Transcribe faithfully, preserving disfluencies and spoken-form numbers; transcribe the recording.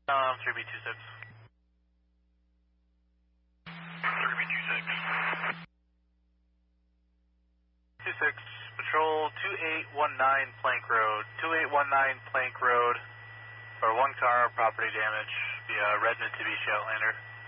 Um, three B two six. three B two six. two six, patrol two eight one nine Plank Road. two eight one nine Plank Road for one car, property damage via red Mitsubishi Outlander.